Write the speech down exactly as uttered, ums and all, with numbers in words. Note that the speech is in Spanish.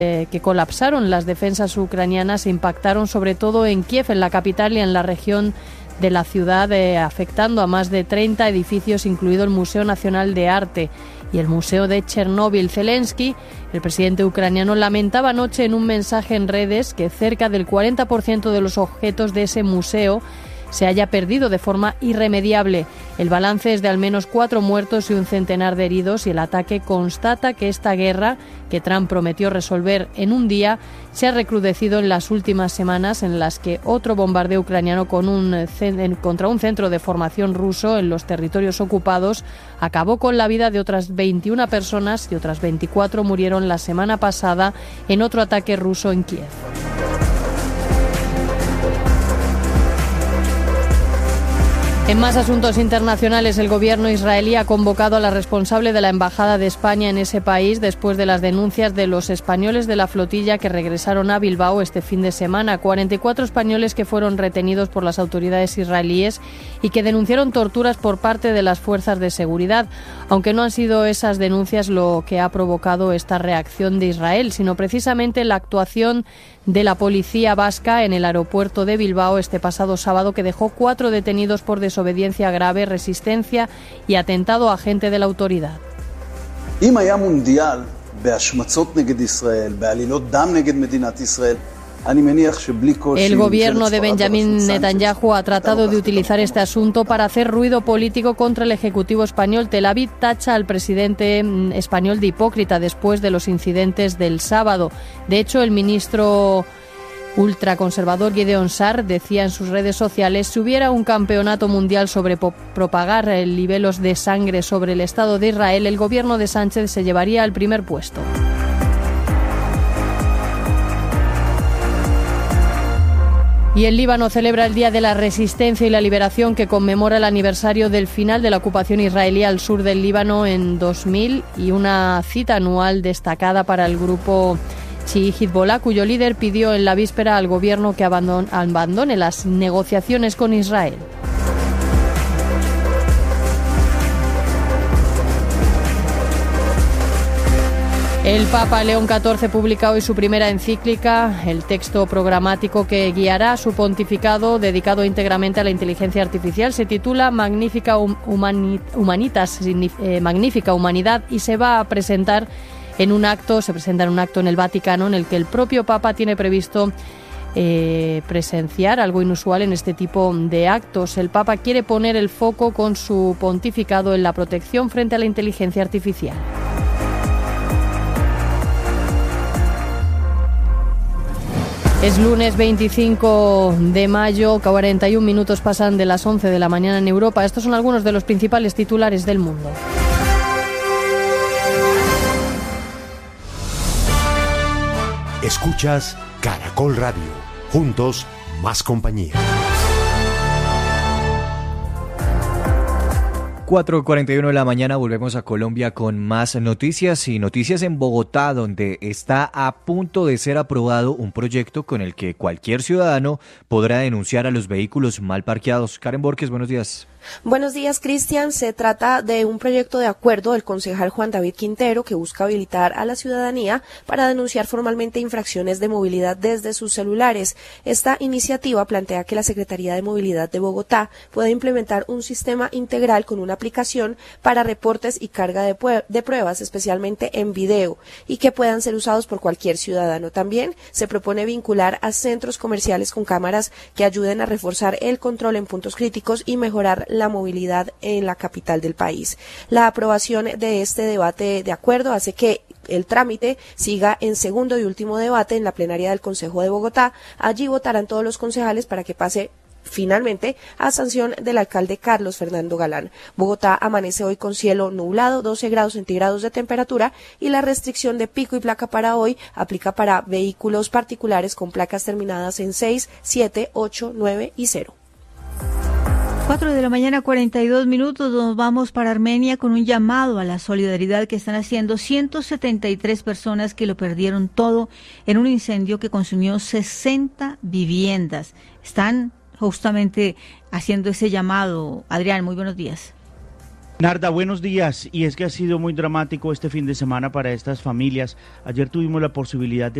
eh, que colapsaron las defensas ucranianas impactaron sobre todo en Kiev, en la capital y en la región de la ciudad, eh, afectando a más de treinta edificios, incluido el Museo Nacional de Arte y el Museo de Chernóbil. Zelensky, el presidente ucraniano, lamentaba anoche en un mensaje en redes que cerca del cuarenta por ciento de los objetos de ese museo se haya perdido de forma irremediable. El balance es de al menos cuatro muertos y un centenar de heridos, y el ataque constata que esta guerra, que Trump prometió resolver en un día, se ha recrudecido en las últimas semanas, en las que otro bombardeo ucraniano con un, contra un centro de formación ruso en los territorios ocupados acabó con la vida de otras veintiuna personas y otras veinticuatro murieron la semana pasada en otro ataque ruso en Kiev. En más asuntos internacionales, el gobierno israelí ha convocado a la responsable de la embajada de España en ese país después de las denuncias de los españoles de la flotilla que regresaron a Bilbao este fin de semana. cuarenta y cuatro españoles que fueron retenidos por las autoridades israelíes y que denunciaron torturas por parte de las fuerzas de seguridad, aunque no han sido esas denuncias lo que ha provocado esta reacción de Israel, sino precisamente la actuación de la policía vasca en el aeropuerto de Bilbao este pasado sábado, que dejó cuatro detenidos por desobediencia grave, resistencia y atentado a agente de la autoridad. אם היה מונדיאל בהשמצות נגד ישראל, בעלילות דם נגד מדינת ישראל, el gobierno de Benjamín Netanyahu ha tratado de utilizar este asunto para hacer ruido político contra el Ejecutivo español. Tel Aviv tacha al presidente español de hipócrita después de los incidentes del sábado. De hecho, el ministro ultraconservador Gideon Sa'ar decía en sus redes sociales: si hubiera un campeonato mundial sobre propagar libelos de sangre sobre el Estado de Israel, el gobierno de Sánchez se llevaría el primer puesto. Y el Líbano celebra el Día de la Resistencia y la Liberación, que conmemora el aniversario del final de la ocupación israelí al sur del Líbano en dos mil, y una cita anual destacada para el grupo chií Hezbollah, cuyo líder pidió en la víspera al gobierno que abandone, abandone las negociaciones con Israel. El Papa León catorce publica hoy su primera encíclica, el texto programático que guiará su pontificado, dedicado íntegramente a la inteligencia artificial. Se titula Magnifica Humani- Humanitas, eh, Magnífica Humanidad, y se va a presentar en un acto, se presenta en un acto en el Vaticano, en el que el propio Papa tiene previsto eh, presenciar, algo inusual en este tipo de actos. El Papa quiere poner el foco con su pontificado en la protección frente a la inteligencia artificial. Es lunes veinticinco de mayo, cuarenta y un minutos pasan de las once de la mañana en Europa. Estos son algunos de los principales titulares del mundo. Escuchas Caracol Radio. Juntos, más compañía. cuatro cuarenta y uno de la mañana, volvemos a Colombia con más noticias, y noticias en Bogotá, donde está a punto de ser aprobado un proyecto con el que cualquier ciudadano podrá denunciar a los vehículos mal parqueados. Karen Borges, buenos días. Buenos días, Cristian. Se trata de un proyecto de acuerdo del concejal Juan David Quintero, que busca habilitar a la ciudadanía para denunciar formalmente infracciones de movilidad desde sus celulares. Esta iniciativa plantea que la Secretaría de Movilidad de Bogotá pueda implementar un sistema integral con una aplicación para reportes y carga de, de pruebas, especialmente en video, y que puedan ser usados por cualquier ciudadano. También se propone vincular a centros comerciales con cámaras que ayuden a reforzar el control en puntos críticos y mejorar la movilidad en la capital del país. La aprobación de este debate de acuerdo hace que el trámite siga en segundo y último debate en la plenaria del Consejo de Bogotá. Allí votarán todos los concejales para que pase finalmente a sanción del alcalde Carlos Fernando Galán. Bogotá amanece hoy con cielo nublado, doce grados centígrados de temperatura, y la restricción de pico y placa para hoy aplica para vehículos particulares con placas terminadas en seis, siete, ocho, nueve y cero. cuatro de la mañana, cuarenta y dos minutos, nos vamos para Armenia con un llamado a la solidaridad que están haciendo ciento setenta y tres personas que lo perdieron todo en un incendio que consumió sesenta viviendas. Están justamente haciendo ese llamado. Adrián, muy buenos días. Narda, buenos días. Y es que ha sido muy dramático este fin de semana para estas familias. Ayer tuvimos la posibilidad de